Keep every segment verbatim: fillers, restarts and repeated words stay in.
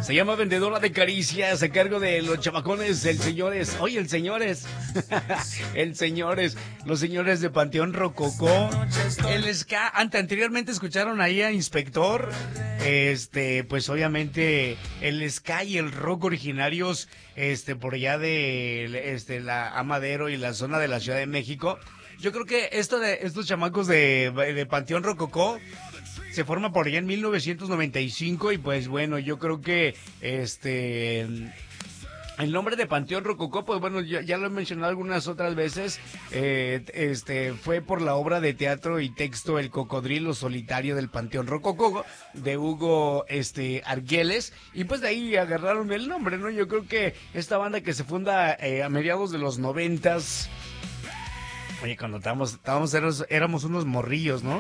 Se llama Vendedora de Caricias, a cargo de los chamacones, el señores, oye, el señores, el señores, los señores de Panteón Rococó, el ska. Ante, anteriormente escucharon ahí a Inspector, este, pues obviamente el ska y el rock originarios, este, por allá de, este, la Amadero y la zona de la Ciudad de México. Yo creo que esto de estos chamacos de, de Panteón Rococó se forma por allá en mil novecientos noventa y cinco y pues bueno, yo creo que este el nombre de Panteón Rococó, pues bueno, ya, ya lo he mencionado algunas otras veces, eh, este fue por la obra de teatro y texto El Cocodrilo Solitario del Panteón Rococó de Hugo este Argüelles, y pues de ahí agarraron el nombre, ¿no? Yo creo que esta banda que se funda eh, a mediados de los noventas, oye, cuando estábamos, estábamos éramos, éramos unos morrillos, ¿no?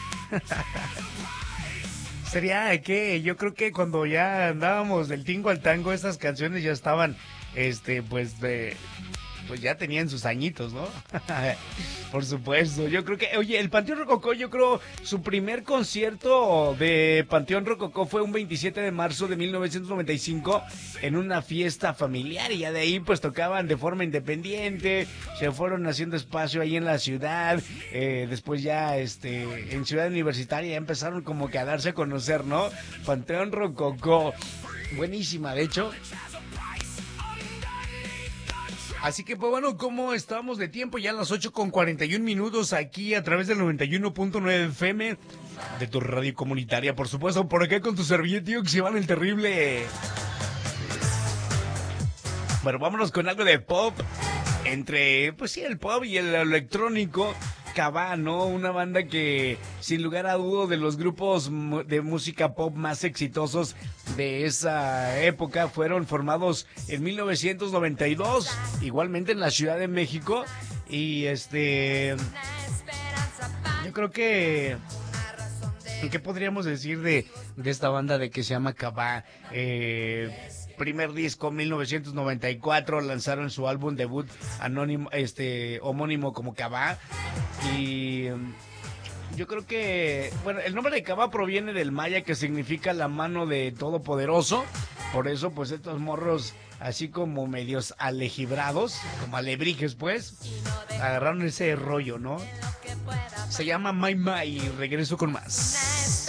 Sería que yo creo que cuando ya andábamos del tingo al tango, estas canciones ya estaban, este, pues, de, pues ya tenían sus añitos, ¿no? Por supuesto, yo creo que, oye, el Panteón Rococó, yo creo, su primer concierto de Panteón Rococó fue un veintisiete de marzo de mil novecientos noventa y cinco en una fiesta familiar, y ya de ahí pues tocaban de forma independiente, se fueron haciendo espacio ahí en la ciudad, eh, después ya este en Ciudad Universitaria ya empezaron como que a darse a conocer, ¿no? Panteón Rococó, buenísima, de hecho. Así que, pues bueno, ¿cómo estamos de tiempo? Ya a las ocho con cuarenta y un minutos aquí a través del noventa y uno punto nueve F M de tu radio comunitaria, por supuesto, por acá con tu servillete Oxiván el Terrible. Bueno, vámonos con algo de pop, entre, pues sí, el pop y el electrónico. Cabá, ¿no? Una banda que, sin lugar a dudas, de los grupos de música pop más exitosos de esa época, fueron formados en mil novecientos noventa y dos, igualmente en la Ciudad de México. Y este, yo creo que, ¿qué podríamos decir de, de esta banda de que se llama Cabá? Eh... Primer disco, mil novecientos noventa y cuatro, lanzaron su álbum debut anónimo, este, homónimo como Cabá. Y yo creo que, bueno, el nombre de Cabá proviene del maya, que significa la mano de Todopoderoso. Por eso, pues, estos morros, así como medios alejibrados, como alebrijes, pues, agarraron ese rollo, ¿no? Se llama Mai Mai, y regreso con más.